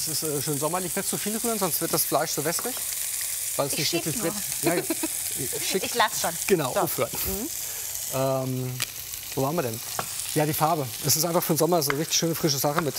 Es ist schön sommerlich, nicht zu viel rühren, sonst wird das Fleisch so wässrig. Weil es nicht wirklich wird. Ja, ich lasse schon. Genau, so. aufhören. Wo waren wir denn? Ja, die Farbe. Es ist einfach für den Sommer so eine richtig schöne frische Sache mit